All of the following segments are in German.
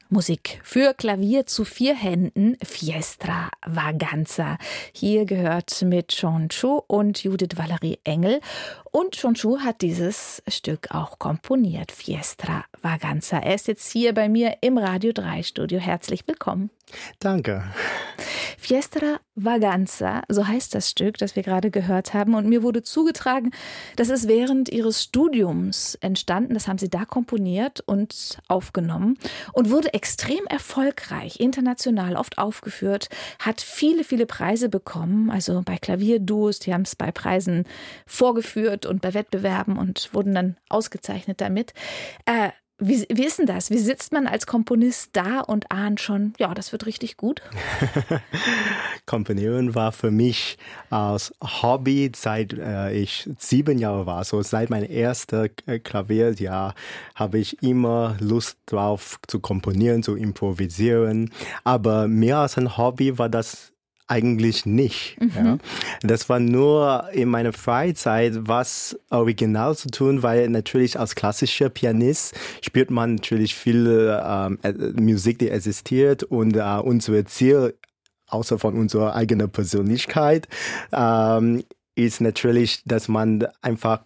Musik für Klavier zu 4 Händen, Fiestra Vaganza. Hier gehört mit Sean Chu und Judith Valerie Engel. Und Sean Chu hat dieses Stück auch komponiert, Fiestra Vaganza. Er ist jetzt hier bei mir im Radio 3 Studio. Herzlich willkommen. Danke. Fiestra Vaganza, so heißt das Stück, das wir gerade gehört haben. Und mir wurde zugetragen, das ist während Ihres Studiums entstanden. Das haben Sie da komponiert und aufgenommen und wurde extrem erfolgreich, international oft aufgeführt, hat viele, viele Preise bekommen. Also bei Klavierduos, die haben es bei Preisen vorgeführt und bei Wettbewerben und wurden dann ausgezeichnet damit. Wie ist denn das? Wie sitzt man als Komponist da und ahnt schon, ja, das wird richtig gut? Komponieren war für mich als Hobby, seit ich 7 Jahre war. So seit meinem ersten Klavierjahr habe ich immer Lust drauf zu komponieren, zu improvisieren. Aber mehr als ein Hobby war das eigentlich nicht. Ja. Das war nur in meiner Freizeit was original zu tun, weil natürlich als klassischer Pianist spielt man natürlich viel Musik, die existiert und unser Ziel, außer von unserer eigenen Persönlichkeit, ist natürlich, dass man einfach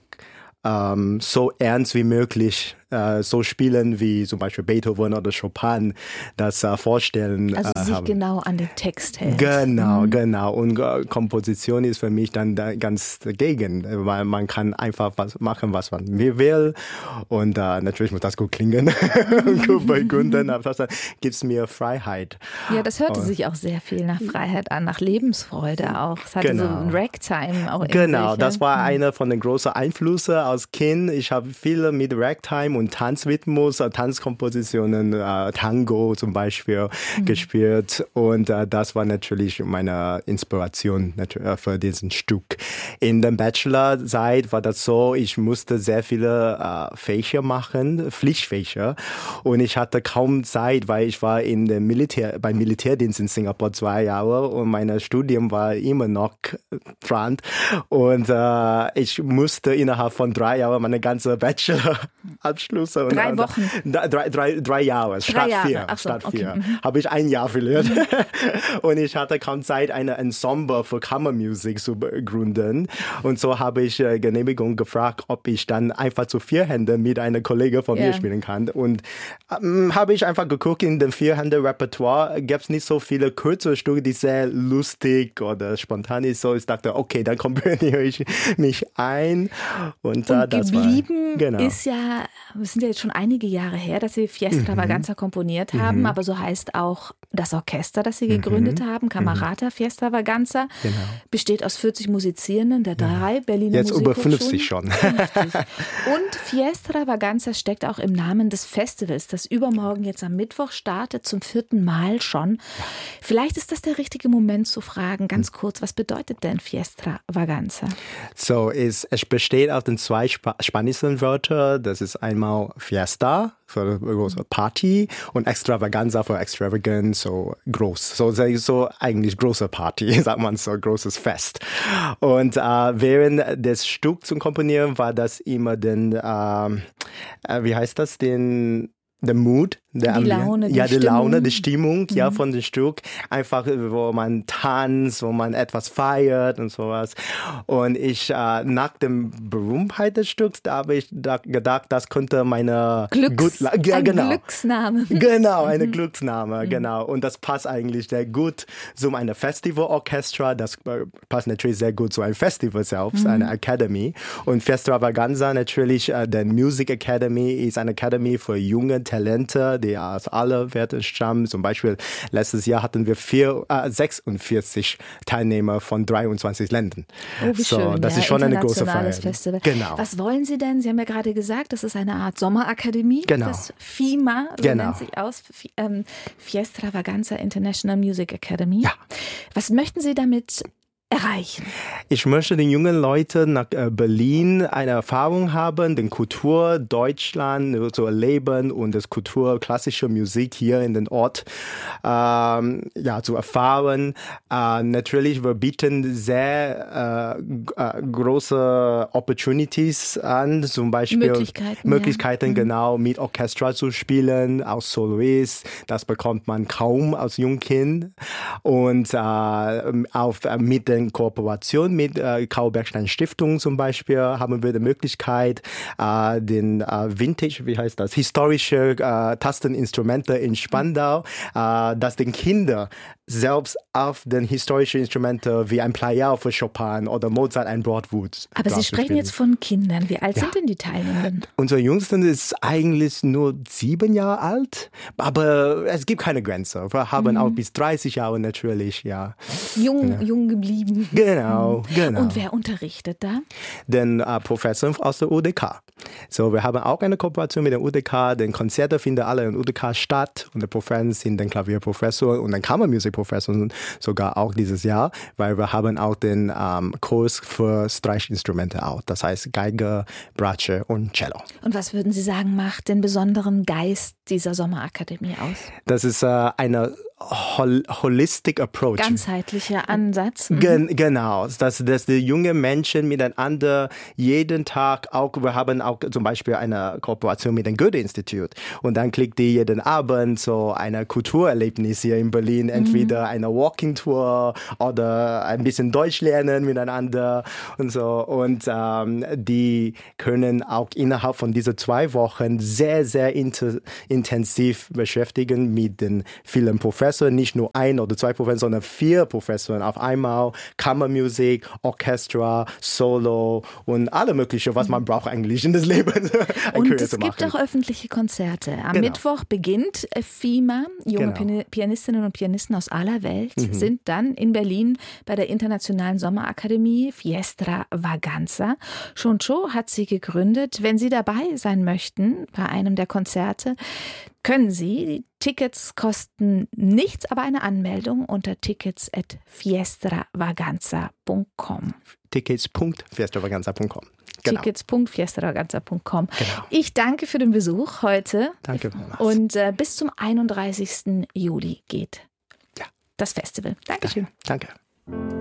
so ernst wie möglich so spielen wie zum Beispiel Beethoven oder Chopin das vorstellen. Also sich haben. Genau an den Text hält. Genau. Und Komposition ist für mich dann ganz dagegen, weil man kann einfach was machen, was man will. Und natürlich muss das gut klingen und gut begründen. Aber das gibt es mir Freiheit. Ja, das hörte sich auch sehr viel nach Freiheit an, nach Lebensfreude auch. Es hatte so ein Ragtime auch. Genau, das war einer von den großen Einflüssen als Kind. Ich habe viele mit Ragtime und Tanzrhythmus, Tanzkompositionen, Tango zum Beispiel gespielt. Und das war natürlich meine Inspiration für diesen Stück. In der Bachelorzeit war das so, ich musste sehr viele Fächer machen, Pflichtfächer. Und ich hatte kaum Zeit, weil ich war beim Militärdienst in Singapur 2 Jahre und mein Studium war immer noch dran. Und ich musste innerhalb von 3 Jahren meine ganze Bachelor-Abschluss. 3 Wochen? 3 Jahre, statt 4. Statt 4. Habe ich 1 Jahr verliert. Und ich hatte kaum Zeit, eine Ensemble für Kammermusik zu gründen. Und so habe ich Genehmigung gefragt, ob ich dann einfach zu 4 Händen mit einer Kollegin von mir spielen kann. Und habe ich einfach geguckt, in dem 4-Hände-Repertoire gab es nicht so viele kürzere Stücke, die sehr lustig oder spontan ist. So ich dachte, okay, dann komponiere ich mich ein. Und das geblieben war, genau. Ist ja, es sind ja jetzt schon einige Jahre her, dass Sie Fiestra Vaganza komponiert haben, aber so heißt auch das Orchester, das Sie gegründet haben, Camerata Fiestra Vaganza, besteht aus 40 Musizierenden der 3 Berliner Jetzt über 50 schon. 50. Und Fiestra Vaganza steckt auch im Namen des Festivals, das übermorgen jetzt am Mittwoch startet, zum 4. Mal schon. Vielleicht ist das der richtige Moment zu fragen, ganz kurz, was bedeutet denn Fiestra Vaganza? So, es besteht aus den 2 spanischen Wörtern. Das ist einmal Fiesta für große Party und Extravaganza für extravagant, so groß. So eigentlich große Party, sagt man so, großes Fest. Und während des Stücks zum Komponieren war das immer wie heißt das, der Mood, die Laune, die Stimmung, von dem Stück. Einfach, wo man tanzt, wo man etwas feiert und sowas. Und ich, nach dem Berühmtheit des Stücks, da habe ich gedacht, das könnte meine Glücksname. Genau, eine Glücksname, genau. Und das passt eigentlich sehr gut zu einem Festivalorchester. Das passt natürlich sehr gut zu einem Festival selbst, einer Academy. Und Fiestra Vaganza natürlich, der Music Academy ist eine Academy für junge Talente, die aus aller Welt stammen. Zum Beispiel letztes Jahr hatten wir 46 Teilnehmer von 23 Ländern. Oh, wie schön. Das ist schon eine große Feier. Festival. Genau. Was wollen Sie denn? Sie haben ja gerade gesagt, das ist eine Art Sommerakademie. Genau. Das FIMA, so nennt sich aus, Fiestra Vaganza International Music Academy. Ja. Was möchten Sie damit erreichen? Ich möchte den jungen Leuten nach Berlin eine Erfahrung haben, die Kultur Deutschland zu erleben und das Kultur klassische Musik hier in den Ort zu erfahren. Natürlich, wir bieten sehr große Opportunities an, zum Beispiel Möglichkeiten genau mit Orchester zu spielen, als Soloist. Das bekommt man kaum als Jungkind. Und mit der Kooperation mit Karl-Bergstein Stiftung zum Beispiel haben wir die Möglichkeit, den Vintage, historische Tasteninstrumente in Spandau, dass den Kindern selbst auf den historischen Instrumenten wie ein Pleyel für Chopin oder Mozart ein Broadwood. Aber Sie sprechen jetzt von Kindern. Wie alt sind denn die Teilnehmenden? Unser Jüngsten ist eigentlich nur 7 Jahre alt, aber es gibt keine Grenze. Wir haben auch bis 30 Jahre natürlich, ja. Jung geblieben. Genau. Und wer unterrichtet da? Den Professor aus der UDK. So, wir haben auch eine Kooperation mit der UDK. Den Konzerte finden alle in UDK statt und die Professoren sind den Klavierprofessor und den Kammermusikprofessor sogar auch dieses Jahr, weil wir haben auch den Kurs für Streichinstrumente auch. Das heißt Geige, Bratsche und Cello. Und was würden Sie sagen, macht den besonderen Geist dieser Sommerakademie aus? Das ist eine holistic approach. Ganzheitlicher Ansatz. Genau, dass die jungen Menschen miteinander jeden Tag auch, wir haben auch zum Beispiel eine Kooperation mit dem Goethe-Institut und dann kriegt die jeden Abend so ein Kulturerlebnis hier in Berlin, entweder eine Walking-Tour oder ein bisschen Deutsch lernen miteinander und so und die können auch innerhalb von diesen 2 Wochen sehr, sehr intensiv beschäftigen mit den vielen Professoren, nicht nur 1 oder 2 Professoren, sondern 4 Professoren auf einmal, Kammermusik, Orchester, Solo und alle möglichen, was man braucht eigentlich in das Leben. Und es gibt auch öffentliche Konzerte. Am Mittwoch beginnt FIMA, junge Pianistinnen und Pianisten aus aller Welt sind dann in Berlin bei der Internationalen Sommerakademie Fiestra Vaganza. Shuncho hat sie gegründet. Wenn Sie dabei sein möchten bei einem der Konzerte, können Sie. Die Tickets kosten nichts, aber eine Anmeldung unter tickets@fiestravagantza.com. Tickets.fiestravagantza.com. Genau. Tickets.fiestravagantza.com. Genau. Ich danke für den Besuch heute. Danke. Und bis zum 31. Juli geht das Festival. Dankeschön. Danke.